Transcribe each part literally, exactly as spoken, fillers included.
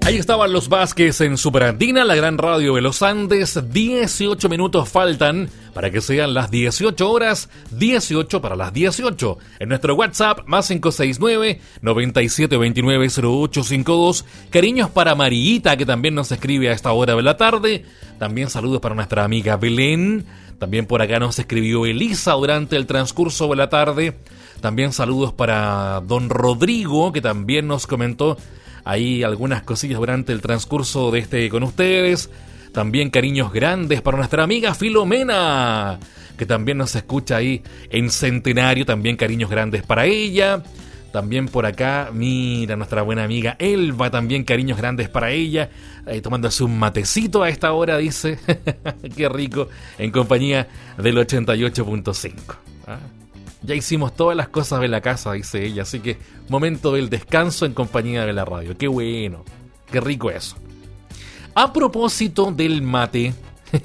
Ahí estaban los Vázquez en Superandina, la gran radio de los Andes. dieciocho minutos faltan para que sean las dieciocho horas, dieciocho para las dieciocho. En nuestro WhatsApp, más cinco seis nueve, noventa y siete veintinueve, cero ocho cincuenta y dos. Cariños para Marillita, que también nos escribe a esta hora de la tarde. También saludos para nuestra amiga Belén. También por acá nos escribió Elisa durante el transcurso de la tarde. También saludos para don Rodrigo, que también nos comentó ahí algunas cosillas durante el transcurso de este con ustedes. También cariños grandes para nuestra amiga Filomena, que también nos escucha ahí en Centenario. También cariños grandes para ella. También por acá, mira, nuestra buena amiga Elba, también cariños grandes para ella, eh, tomándose un matecito a esta hora, dice. Qué rico, en compañía del ochenta y ocho punto cinco. ¿Ah? Ya hicimos todas las cosas de la casa, dice ella, así que momento del descanso en compañía de la radio. Qué bueno, qué rico eso. A propósito del mate,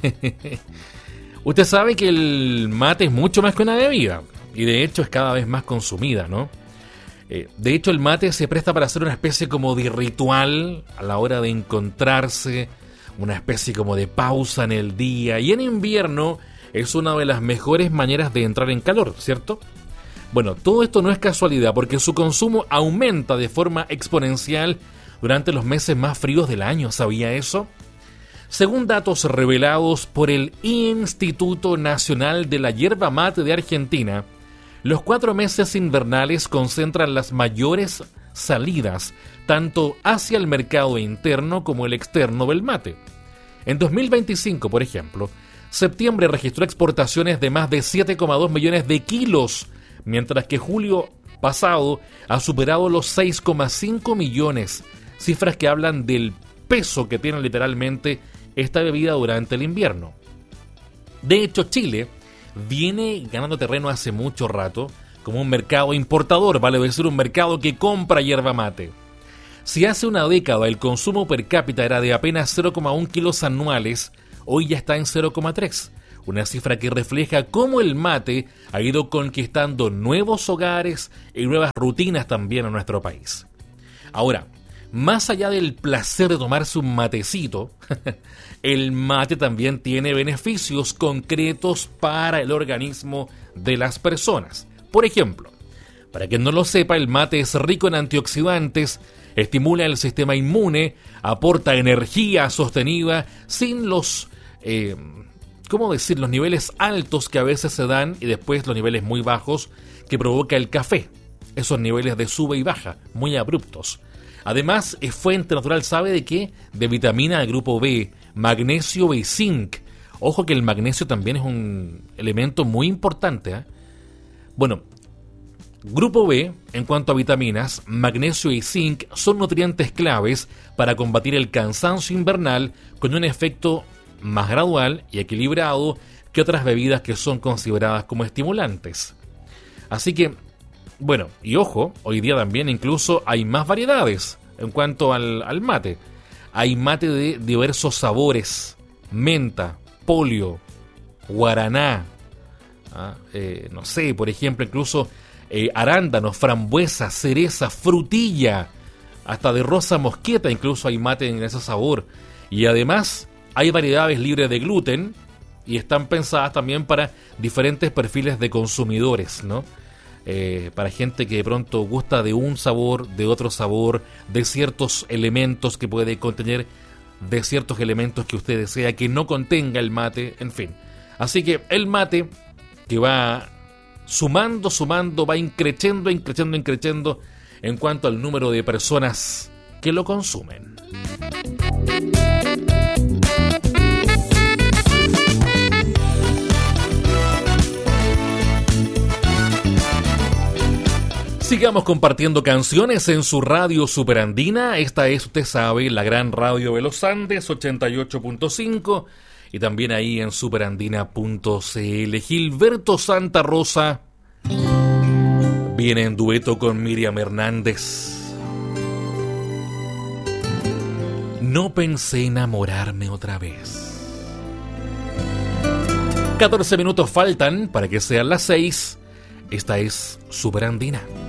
usted sabe que el mate es mucho más que una bebida, y de hecho es cada vez más consumida, ¿no? Eh, de hecho el mate se presta para hacer una especie como de ritual a la hora de encontrarse, una especie como de pausa en el día, y en invierno es una de las mejores maneras de entrar en calor, ¿cierto? Bueno, todo esto no es casualidad porque su consumo aumenta de forma exponencial durante los meses más fríos del año, ¿sabía eso? Según datos revelados por el Instituto Nacional de la Yerba Mate de Argentina, los cuatro meses invernales concentran las mayores salidas, tanto hacia el mercado interno como el externo del mate. En dos mil veinticinco, por ejemplo, septiembre registró exportaciones de más de siete coma dos millones de kilos, mientras que julio pasado ha superado los seis coma cinco millones, cifras que hablan del peso que tiene literalmente esta bebida durante el invierno. De hecho, Chile viene ganando terreno hace mucho rato como un mercado importador, vale decir un mercado que compra yerba mate. Si hace una década el consumo per cápita era de apenas cero coma uno kilos anuales, hoy ya está en cero coma tres, una cifra que refleja cómo el mate ha ido conquistando nuevos hogares y nuevas rutinas también en nuestro país. Ahora, más allá del placer de tomarse un matecito, el mate también tiene beneficios concretos para el organismo de las personas. Por ejemplo, para quien no lo sepa, el mate es rico en antioxidantes, estimula el sistema inmune, aporta energía sostenida sin los, eh, ¿cómo decir?, los niveles altos que a veces se dan y después los niveles muy bajos que provoca el café. Esos niveles de sube y baja, muy abruptos. Además, es fuente natural, ¿sabe de qué? De vitamina del grupo B, magnesio y zinc. Ojo que el magnesio también es un elemento muy importante, ¿eh? Bueno, grupo B, en cuanto a vitaminas, magnesio y zinc son nutrientes claves para combatir el cansancio invernal con un efecto más gradual y equilibrado que otras bebidas que son consideradas como estimulantes. Así que, bueno, y ojo, hoy día también incluso hay más variedades en cuanto al, al mate. Hay mate de diversos sabores, menta, polio, guaraná, ¿ah? eh, no sé, por ejemplo, incluso eh, arándanos, frambuesa, cereza, frutilla, hasta de rosa mosqueta incluso hay mate en ese sabor. Y además hay variedades libres de gluten y están pensadas también para diferentes perfiles de consumidores, ¿no? Eh, para gente que de pronto gusta de un sabor, de otro sabor, de ciertos elementos que puede contener, de ciertos elementos que usted desea que no contenga el mate, en fin. Así que el mate que va sumando, sumando, va increciendo, increciendo, increciendo en cuanto al número de personas que lo consumen. Sigamos compartiendo canciones en su radio Superandina. Esta es, usted sabe, la gran radio de los Andes, ochenta y ocho punto cinco, y también ahí en superandina punto c l. Gilberto Santa Rosa viene en dueto con Miriam Hernández. No pensé enamorarme otra vez. catorce minutos faltan para que sean las seis. Esta es Superandina.